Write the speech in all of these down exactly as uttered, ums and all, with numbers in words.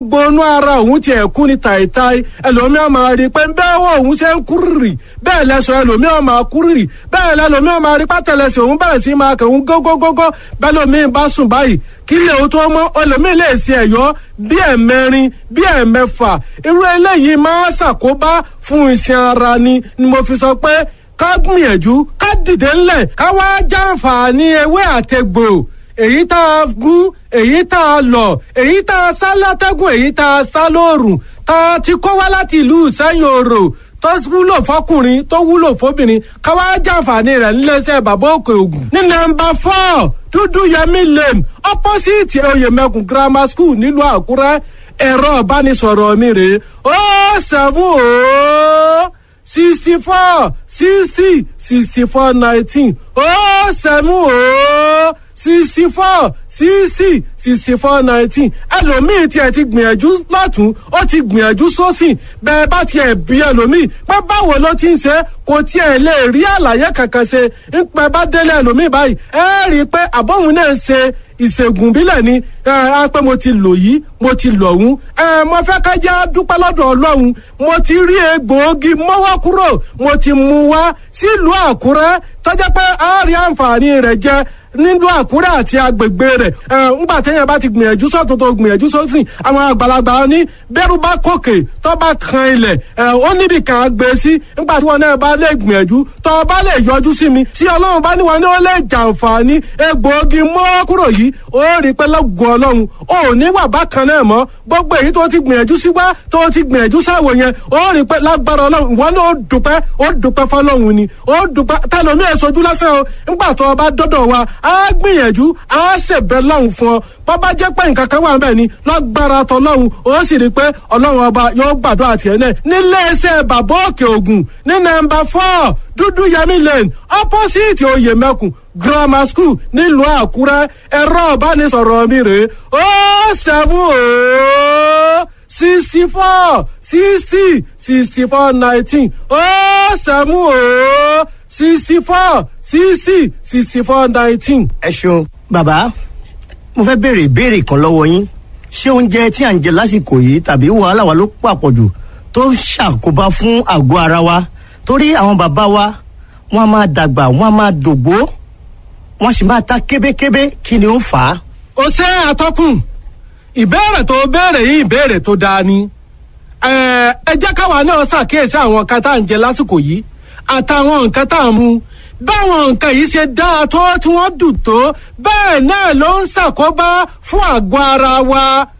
gbónú ara òun tiẹ̀ kú ní tàìtàì ẹlòmíràn máa rí i pé bẹ́ẹ̀ wọ òun ṣe ń kúrìrì bẹ́ẹ̀ lẹ́sọ̀ ẹlòmíràn máa kúrìrì bẹ́ẹ̀ lẹ́lòmíràn máa rí pátẹ́lẹsẹ̀ òun bẹ̀rẹ̀ sí máa kẹ̀hún gógógógó bẹ́ẹ̀ lòmíràn bá sùn báyìí kí lè o tó mọ́ ẹlòmíì lè ṣe ẹ̀yọ́ bí ẹ̀mẹrin bí ẹ̀mẹfà irú eléyìí máa ṣàkóbá fún iṣan ara ni ni mo fi sọ pé ká gbìyànjú ká dìde ńlẹ̀ ká wá jàǹfààní ewé àtegbò èyí tá a gún èyí tá a lọ̀ èyí tá a sá látẹ́gùn èyí tá a sá lóòrùn tá a ti kó wá láti ìlú Ìsẹ́yìn Òrò tó wúlò fọkùnrin tó wúlò fóbìnrin ká wá jàǹfààní rẹ̀ níléeṣẹ́ bàbá Òkè Ògùn ní nọ́mbà four Dúdú Yẹmí Lane opposite Oyèmẹkùn grammar school nílùú Àkúrẹ́ ẹ̀rọ ìbánisọ̀rọ̀ mi rèé ó seven ó sixty four sixty sixty four nineteen ó seven ó sixty four sixty sixty four nineteen ẹlòmíì tiẹ̀ ti gbìyànjú lọ́tún ó ti gbìyànjú sósì bẹ́ẹ̀ bá tiẹ̀ bí ẹlòmíì pé báwo ló ti ń ṣe kò tiẹ̀ lè rí àlàyé kankan ṣe ń pẹ́ bá délé ẹlòmíì báyìí ẹ rí i pé àbọ̀hún náà ń ṣe ìṣègùn bílẹ̀ ni ẹ pé mo ti lò yìí mo ti lò ọ̀hún ẹ mo fẹ́ ká jẹ́ dúpẹ́ lọ́dọ̀ Ọlọ́run mo ti rí egbòogi mọ́wọ́ kúrò mo ti mú wá sílùú Àkúrẹ́ tọ́jọ́ pé a rí àǹfààní rẹ̀ jẹ nílùú Àkúrẹ́ àti agbègbè rẹ̀ ẹ ńgbà téèyàn bá ti gbìyànjú sọ́tún tó gbìyànjú sósì àwọn àgbàlagbà ní bẹ́rù bá kòkè tó bá kan ilẹ̀ ẹ ó níbi kan gbé sí ńgbà tí wọn náà bá lè gbìyànjú tó bá lè yọjú sí mi tí Ọlọ́run bá ní wọn ní ó lè jàǹfààní egbòogi mọ́wọ́ kúrò yìí ó rí pé lọ́gùn Ọlọ́run ò ní wà bákan náà mọ́ gbogbo èyí tó ti gbìyànjú sí wá tó ti gbìyànjú sáwò yẹn ó rí pé lágbára Ọlọ́run ìwọ náà ó dúpẹ́ ó dúpẹ́ fọlọ́run ni ó dúpẹ́ tẹlomi èsojú lásán o ńgbà tó o bá dọ́dọ̀ wa á gbìyànjú á ṣèbẹ̀ lọ́hùn fún ọ bọ́bá jẹ́ pé nǹkan kan wà ń bẹ̀ ni lágbára tọlọ́hun ó sì rí i pé Ọlọ́run ọba yóò gbàdúrà tiẹ̀ náà níléeṣẹ́ bàbá Òkè Ògùn ní nọ́mbà four Dúdú Yẹmí Lane opposite Oyèmẹkùn grammar school nílùú Àkúrẹ́ ẹ̀rọ ìbánisọ̀rọ̀ mi rèé ó seven ó sixty four sixty sixty four nineteen ó seven ó sixty four sixty sixty four nineteen. ẹ ṣeun bàbá mo fẹ́ béèrè ìbéèrè kan lọ́wọ́ yín ṣé oúnjẹ tí à ń jẹ lásìkò yìí tàbí wàhálà wa ló pàpọ̀jù tó ń ṣàkóbá fún àgọ́ ara wa torí àwọn bàbá wa wọ́n á máa dàgbà wọ́n á máa dògbó wọ́n sì máa ta kébékébé kí ni ó fà á. ó ṣe àtọkùn ìbéèrè tó béèrè yìí ìbéèrè tó dáa ni ẹ ẹ jẹ́ káwa náà ṣàkíyèsí àwọn nǹkan tá à ń jẹ lásìkò yìí àtàwọn nǹkan tá à ń mu báwọn nǹkan yìí ṣe dáa tó tí wọ́n dùn tó bẹ́ẹ̀ náà ló ń ṣàkóbá fún àgọ́ ara wa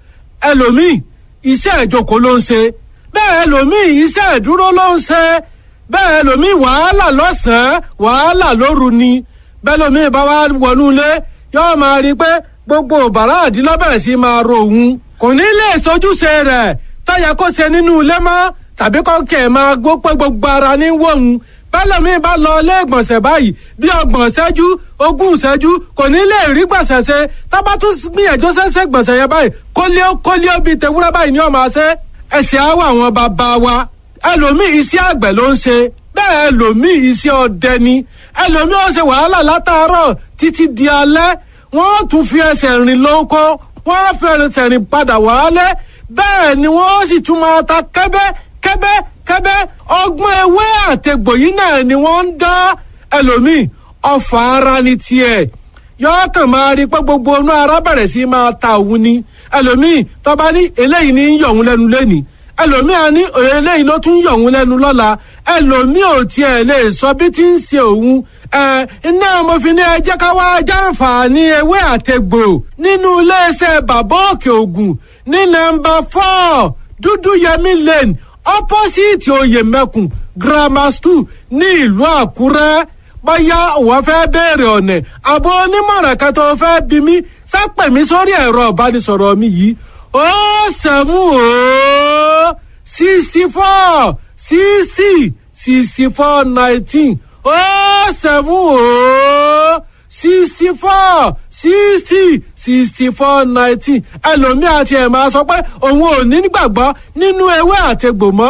ẹlòmíì iṣẹ́ ìjókòó ló ń ṣe bẹ́ẹ̀ ẹlòmíì iṣẹ́ ìdúró ló ń ṣe bẹ́ẹ̀ ẹlòmíì wàhálà lọ́sàn-án wàhálà lóru ni bẹ́ẹ̀ ẹlòmíì bá wá wọnú ilé yóò máa rí i pé gbogbo bàrá àdínlọ́bẹ̀rẹ̀ sí máa ro òun kò ní lè sojúṣe rẹ̀ tọ́yẹ kó ṣe nínú ilé mọ́ tàbí kọ́kẹ́ máa gbó pé gbogbo ara ní wọ̀hún bẹ́lẹ̀mí bá lọ ilé ìgbọ̀nsẹ̀ báyìí bí ọgbọ̀n ṣẹ́jú ogún ṣẹ́jú kò ní lè rí gbọ̀nsẹ̀ ṣe tábà tún gbìyànjú ṣẹ́ṣẹ́ gbọ̀nsẹ̀ yẹn báyìí kólíó kólíó bíi tewúrẹ́ báyìí ni ó máa ṣe ẹ̀sìn àwọ̀ àwọn bàbá wa ẹlòmíì iṣẹ́ àgbẹ̀ ló ń ṣe bẹ́ẹ̀ ẹlòmíì iṣẹ́ ọdẹ ni ẹlòmíì ó ṣe wàhálà látàárọ̀ títí di alẹ́ wọ́n tún fi ẹsẹ̀ rìn lóko wọ́n fẹ́rẹ̀ rìn padà wálé bẹ́ẹ̀ ni wọ́n sì tún máa ta kẹ́bẹ́ kẹ́bẹ́ kẹ́bẹ́ ọgbọ́n ewé àtẹ̀gbò yìí náà ni wọ́n ń dá ẹlòmíì ọfà ara ní tiẹ̀ yọọ kàn máa rí pé gbogbo inú ara bẹ̀rẹ̀ sí máa ta òun ni ẹlòmíì tọ́ba ní eléyìí ní yọ̀ òun lẹ́nu lẹ́nìí ẹlòmíì á ní eléyìí ló tún yọ̀ òun lẹ́nu lọ́la ẹlòmíì ò tiẹ̀ lè sọ bí tí ń ṣe òun ẹ iná mo fi ní ẹ jẹ́ ká wá jàǹfààní ewé àtẹ̀gbò nínú iléeṣẹ́ bàbá Òkè Ògùn ní nọ́mbà four Dúdú Yẹmí Lane opposite Oyèmẹkùn grammar school ní ìlú Àkúrẹ́ bóyá wọ́n fẹ́ béèrè ọ̀nà àbọ̀ onímọ̀ràn kan tó fẹ́ bí mi sápẹ̀ mi sórí ẹ̀rọ ìbánisọ̀rọ̀ mi yìí ó sẹ́mu ó sixty four sixty sixty four nineteen ó sẹ́mu ó sixty four sixty sixty four nineteen ẹlòmíì àti ẹ̀ máa sọ pé òun ò ní gbàgbọ́ nínú ewé àtegbò mọ́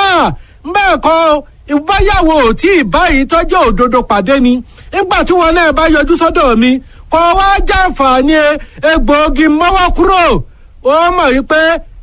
bẹ́ẹ̀ kọ́ ìbáyàwó tí ìbáyìí tọ́jú òdodo pàdé ni nígbà tí wọn náà bá yọjú sọ́dọ̀ mi kọ́ wá jàǹfààní egbòogi mọ́wọ́ kúrò ó mọ̀ wípé